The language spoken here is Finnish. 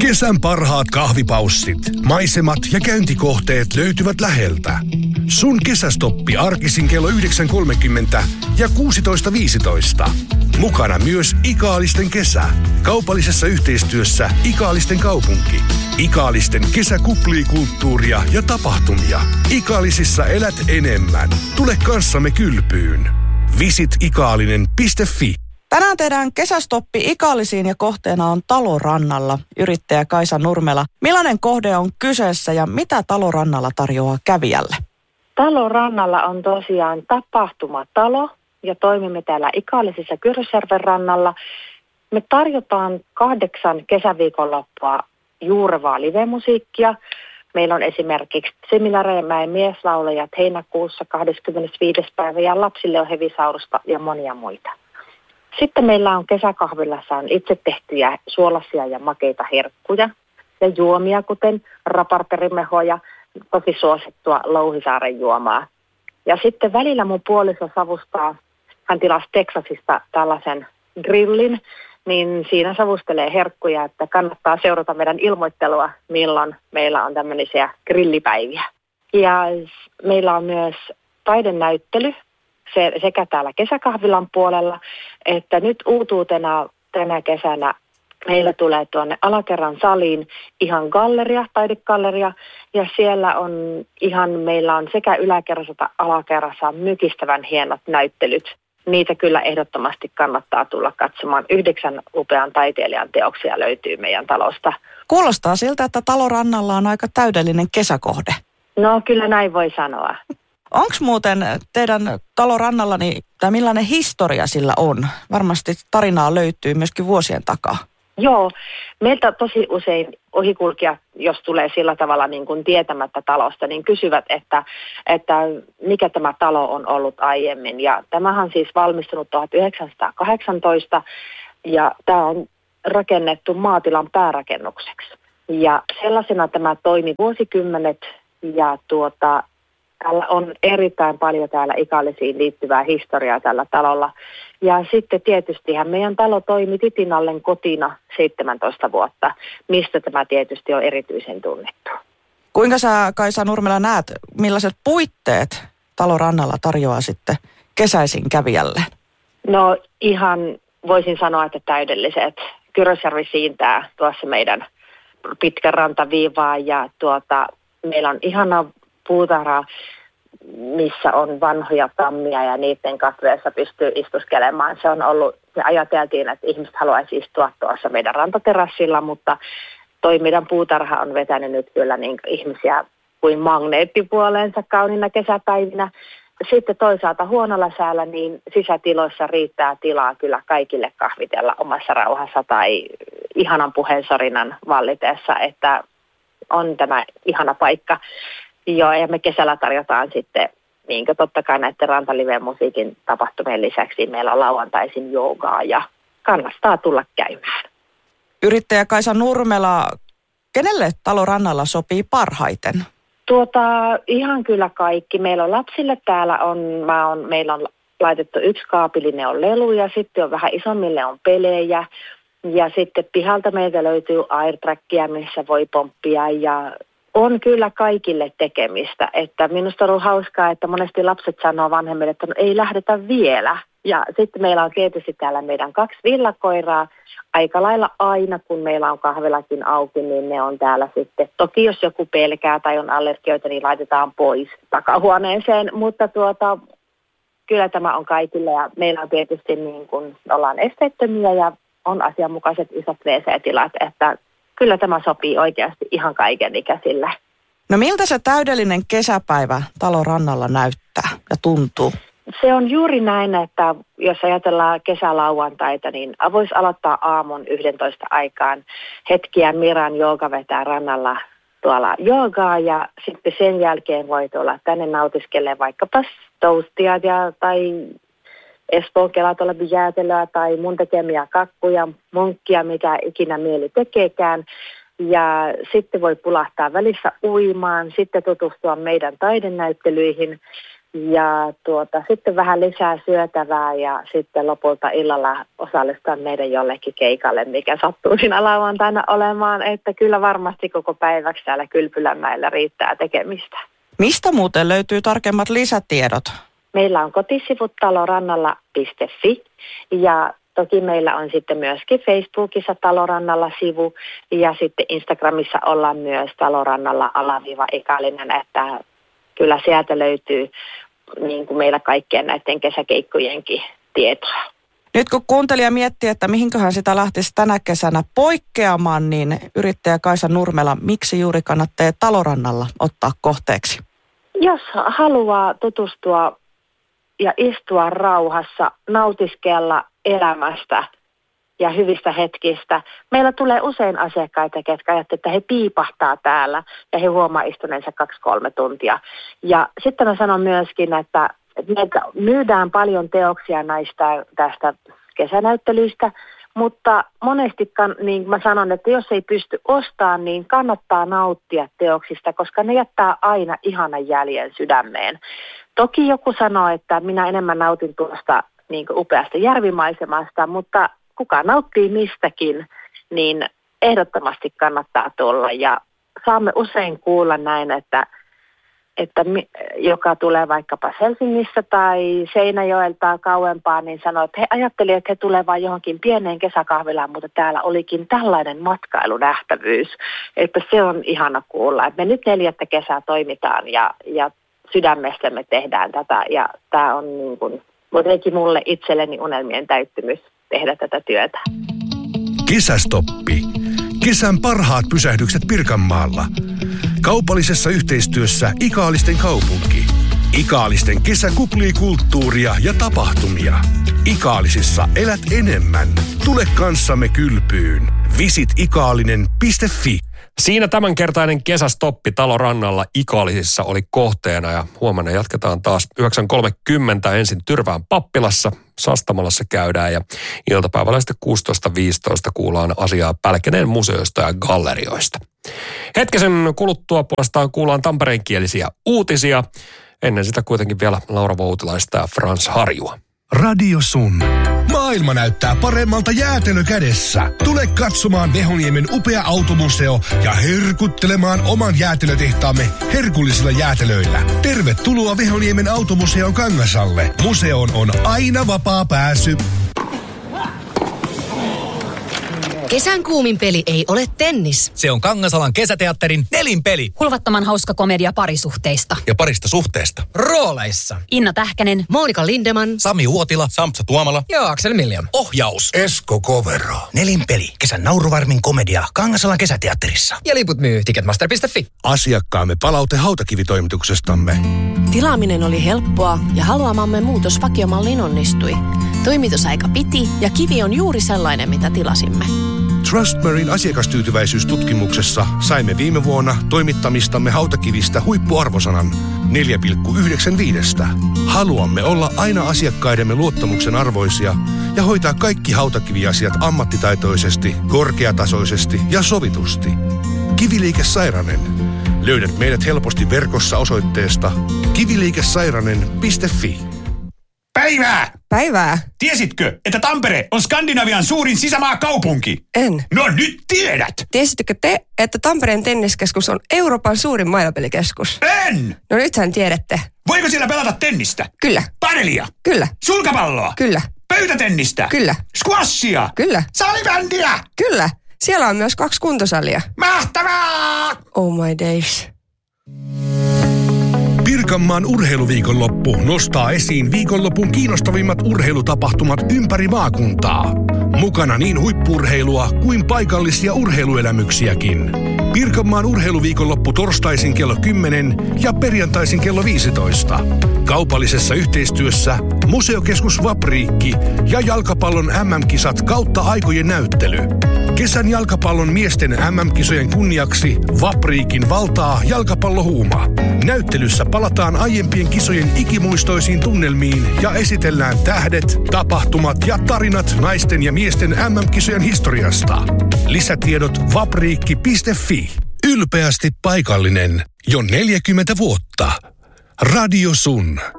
Kesän parhaat kahvipaussit, maisemat ja käyntikohteet löytyvät läheltä. Sun kesästoppi arkisin kello 9.30 ja 16.15. Mukana myös Ikaalisten kesä. Kaupallisessa yhteistyössä Ikaalisten kaupunki. Ikaalisten kesäkuplikulttuuria ja tapahtumia. Ikaalisissa elät enemmän. Tule kanssamme kylpyyn. Visit ikaalinen.fi. Tänään tehdään kesästoppi Ikaalisiin ja kohteena on Talorannalla. Yrittäjä Kaisa Nurmela. Millainen kohde on kyseessä ja mitä Talorannalla tarjoaa kävijälle? Talorannalla on tosiaan tapahtumatalo ja toimimme täällä Ikaalisissa Kyrösjärven rannalla. Me tarjotaan 8 kesäviikonloppua juurevaa livemusiikkia. Meillä on esimerkiksi Semilämäen mieslaulajat heinäkuussa 25. päivä ja lapsille on hevisaurusta ja monia muita. Sitten meillä on kesäkahvilassa on itse tehtyjä suolaisia ja makeita herkkuja ja juomia, kuten raparterimehoja, tosi suosittua Louhisaaren juomaa. Ja sitten välillä mun puoliso savustaa, hän tilasi Texasista tällaisen grillin, niin siinä savustelee herkkuja, että kannattaa seurata meidän ilmoittelua, milloin meillä on tämmöisiä grillipäiviä. Ja meillä on myös taidenäyttely sekä täällä kesäkahvilan puolella, että nyt uutuutena tänä kesänä meillä tulee tuonne alakerran saliin ihan galleria, taidegalleria, ja siellä on meillä on sekä yläkerrassa että alakerrassa mykistävän hienot näyttelyt. Niitä kyllä ehdottomasti kannattaa tulla katsomaan. 9 upean taiteilijan teoksia löytyy meidän talosta. Kuulostaa siltä, että Talorannalla on aika täydellinen kesäkohde. No kyllä näin voi sanoa. Onko muuten teidän Talorannallani, tai millainen historia sillä on? Varmasti tarinaa löytyy myöskin vuosien takaa. Joo, meiltä tosi usein ohikulkijat, jos tulee sillä tavalla niin kuin tietämättä talosta, niin kysyvät, että mikä tämä talo on ollut aiemmin. Ja tämähän on siis valmistunut 1918 ja tämä on rakennettu maatilan päärakennukseksi. Ja sellaisena tämä toimi vuosikymmenet ja täällä on erittäin paljon täällä Ikaalisiin liittyvää historiaa tällä talolla. Ja sitten tietystihän meidän talo toimi Titinallen kotina 17 vuotta, mistä tämä tietysti on erityisen tunnettu. Kuinka sä, Kaisa Nurmela, näet, millaiset puitteet Talorannalla tarjoaa sitten kesäisin kävijälle? No ihan voisin sanoa, että täydelliset. Kyrösjärvi siintää tuossa meidän pitkän rantaviivaa ja meillä on ihana puutarha, missä on vanhoja tammia ja niiden katveessa pystyy istuskelemaan. Me ajateltiin, että ihmiset haluaisi istua tuossa meidän rantaterassilla, mutta toi meidän puutarha on vetänyt nyt kyllä niin ihmisiä kuin magneettipuoleensa kauniina kesäpäivinä. Sitten toisaalta huonolla säällä niin sisätiloissa riittää tilaa kyllä kaikille kahvitella omassa rauhassa tai ihanan puheensorinan vallitessa, että on tämä ihana paikka. Joo, ja me kesällä tarjotaan sitten, niin totta kai näiden rantaliveen musiikin tapahtumien lisäksi, meillä on lauantaisin joogaa ja kannattaa tulla käymään. Yrittäjä Kaisa Nurmela, kenelle Talorannalla sopii parhaiten? Ihan kyllä kaikki. Meillä on lapsille täällä meillä on laitettu 1 kaapillinen on leluja, sitten on vähän isommille on pelejä ja sitten pihalta meiltä löytyy airtrackia, missä voi pomppia ja on kyllä kaikille tekemistä, että minusta on ollut hauskaa, että monesti lapset sanoo vanhemmille, että no ei lähdetä vielä. Ja sitten meillä on tietysti täällä meidän 2 villakoiraa. Aika lailla aina, kun meillä on kahvilakin auki, niin ne on täällä sitten. Toki jos joku pelkää tai on allergioita, niin laitetaan pois takahuoneeseen. Mutta kyllä tämä on kaikille ja meillä on tietysti niin kuin ollaan esteettömiä ja on asianmukaiset isot WC-tilat, että kyllä tämä sopii oikeasti ihan kaiken ikäisille. No miltä se täydellinen kesäpäivä Talorannalla näyttää ja tuntuu? Se on juuri näin, että jos ajatellaan kesälauantaita, niin voisi aloittaa aamun 11 aikaan hetkiä Miran jooga vetää rannalla tuolla joogaa ja sitten sen jälkeen voi tulla tänne nautiskelemaan vaikkapa toastia tai Espoon kelatolla jäätelöä tai mun tekemiä kakkuja, munkkia, mikä ikinä mieli tekeekään. Ja sitten voi pulahtaa välissä uimaan, sitten tutustua meidän taidenäyttelyihin. Ja sitten vähän lisää syötävää ja sitten lopulta illalla osallistua meidän jollekin keikalle, mikä sattuu siinä lauantaina olemaan, että kyllä varmasti koko päiväksi täällä Kylpylänmäellä riittää tekemistä. Mistä muuten löytyy tarkemmat lisätiedot? Meillä on kotisivut talorannalla.fi ja toki meillä on sitten myöskin Facebookissa Talorannalla-sivu ja sitten Instagramissa ollaan myös Talorannalla_Ikaalinen, että kyllä sieltä löytyy niin kuin meillä kaikkien näiden kesäkeikkojenkin tietoa. Nyt kun kuuntelija miettii, että mihinköhän sitä lähtisi tänä kesänä poikkeamaan, niin yrittäjä Kaisa Nurmela, miksi juuri kannattaa Talorannalla ottaa kohteeksi? Jos haluaa tutustua ja istua rauhassa, nautiskella elämästä ja hyvistä hetkistä. Meillä tulee usein asiakkaita, ketkä ajattelevat, että he piipahtaa täällä ja he huomaa istuneensa 2-3 tuntia. Ja sitten mä sanon myöskin, että meiltä myydään paljon teoksia tästä kesänäyttelyistä, mutta monesti, niin mä sanon, että jos ei pysty ostamaan, niin kannattaa nauttia teoksista, koska ne jättää aina ihanan jäljen sydämeen. Toki joku sanoo, että minä enemmän nautin tuosta niin kuin upeasta järvimaisemasta, mutta kuka nauttii mistäkin, niin ehdottomasti kannattaa tulla. Ja saamme usein kuulla näin, että joka tulee vaikkapa Helsingissä tai Seinäjoelta kauempaa, niin sanoo, että he ajattelivat, että he tulevat vain johonkin pieneen kesäkahvilaan, mutta täällä olikin tällainen matkailunähtävyys, että se on ihana kuulla. Että me nyt 4. kesää toimitaan ja sydämestämme tehdään tätä ja tämä on niin kuin jotenkin mulle itselleni unelmien täyttymys tehdä tätä työtä. Kesästoppi. Kesän parhaat pysähdykset Pirkanmaalla. Kaupallisessa yhteistyössä Ikaalisten kaupunki. Ikaalisten kesä kuplii kulttuuria ja tapahtumia. Ikaalisissa elät enemmän. Tule kanssamme kylpyyn. Visit ikaalinen.fi. Siinä tämänkertainen kesästoppi Talorannalla Ikaalisissa oli kohteena ja huomenna jatketaan taas 9.30 ensin Tyrvään pappilassa, Sastamalassa käydään ja iltapäivällä sitten 16.15 kuullaan asiaa Pälkäneen museoista ja gallerioista. Hetkisen kuluttua puolestaan kuullaan tampereenkielisiä uutisia. Ennen sitä kuitenkin vielä Laura Voutilaista ja Frans Harjua. Radio Sun. Maailma näyttää paremmalta jäätelö kädessä. Tule katsomaan Vehoniemen upea automuseo ja herkuttelemaan oman jäätelötehtaamme herkullisilla jäätelöillä. Tervetuloa Vehoniemen automuseon Kangasalle. Museoon on aina vapaa pääsy. Kesän kuumin peli ei ole tennis. Se on Kangasalan kesäteatterin Nelinpeli. Hulvattoman hauska komedia parisuhteista. Ja parista suhteesta. Rooleissa Inna Tähkänen, Monika Lindeman, Sami Uotila, Sampsa Tuomala ja Aksel Miljan. Ohjaus Esko Kovero. Nelinpeli. Kesän nauruvarmin komedia Kangasalan kesäteatterissa. Ja liput myy Ticketmaster.fi. Asiakkaamme palaute hautakivitoimituksestamme. Tilaaminen oli helppoa ja haluamamme muutos vakiomalliin onnistui. Toimitusaika piti ja kivi on juuri sellainen, mitä tilasimme. Trustmarine asiakastyytyväisyystutkimuksessa saimme viime vuonna toimittamistamme hautakivistä huippuarvosanan 4,95. Haluamme olla aina asiakkaidemme luottamuksen arvoisia ja hoitaa kaikki hautakiviasiat ammattitaitoisesti, korkeatasoisesti ja sovitusti. Kiviliike Sairanen. Löydät meidät helposti verkossa osoitteesta kiviliikesairanen.fi. Päivää! Päivää. Tiesitkö, että Tampere on Skandinavian suurin sisämaakaupunki? En. No nyt tiedät! Tiesittekö te, että Tampereen tenniskeskus on Euroopan suurin mainopelikeskus? En! No nythän tiedätte. Voiko siellä pelata tennistä? Kyllä. Padelia? Kyllä. Sulkapalloa? Kyllä. Pöytätennistä? Kyllä. Squashia? Kyllä. Salibändiä? Kyllä. Siellä on myös 2 kuntosalia. Mahtavaa! Oh my days. Pirkanmaan urheiluviikonloppu nostaa esiin viikonlopun kiinnostavimmat urheilutapahtumat ympäri maakuntaa. Mukana niin huippu-urheilua kuin paikallisia urheiluelämyksiäkin. Pirkanmaan urheiluviikonloppu torstaisin kello 10 ja perjantaisin kello 15. Kaupallisessa yhteistyössä Museokeskus Vapriikki ja jalkapallon MM-kisat kautta aikojen näyttely. Kesän jalkapallon miesten MM-kisojen kunniaksi Vapriikin valtaa jalkapallohuuma. Näyttelyssä palataan aiempien kisojen ikimuistoisiin tunnelmiin ja esitellään tähdet, tapahtumat ja tarinat naisten ja miesten MM-kisojen historiasta. Lisätiedot vapriikki.fi. Ylpeästi paikallinen jo 40 vuotta. Radio Sun.